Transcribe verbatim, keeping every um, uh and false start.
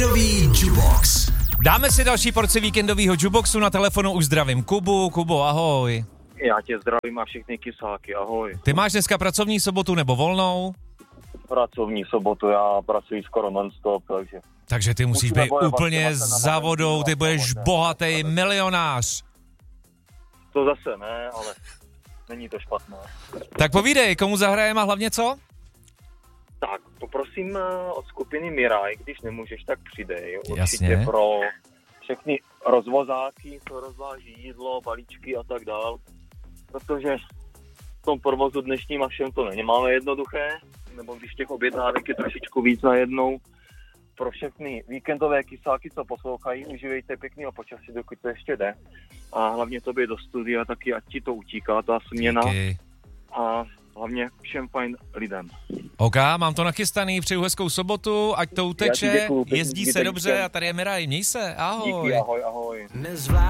Jukebox. Dáme si další porci víkendového jukeboxu, na telefonu už zdravím Kubu. Kubo, ahoj. Já tě zdravím a všechny kysáky, ahoj. Ty máš dneska pracovní sobotu nebo volnou? Pracovní sobotu, já pracuji skoro non-stop, takže... Takže ty musíš Musíme být bojovat úplně třeba na za vodou, momentu, ty budeš no, bohatý milionář. To zase ne, ale není to špatné. Tak povídej, komu zahrajeme a hlavně co? Tak, poprosím od skupiny Miraj, když nemůžeš, tak přidej. Určitě Jasně. Pro všechny rozvozáky, co rozváží jídlo, balíčky a tak dál. Protože v tom provozu dnešním a všem to nemáme jednoduché, nebo když těch objednávek je trošičku víc najednou. Pro všechny víkendové kysáky, co poslouchají, užívejte pěkného počasí, dokud to ještě jde. A hlavně tobě do studia taky, ať ti to utíká, ta směna. Díky. A hlavně všem fajn lidem. OK, mám to nachystaný, přeju hezkou sobotu, ať to uteče, Já ti děkuju, pěkný jezdí se zbytek dobře den. a tady je Miraj, měj se, ahoj. Díky, ahoj, ahoj. Nezvládnu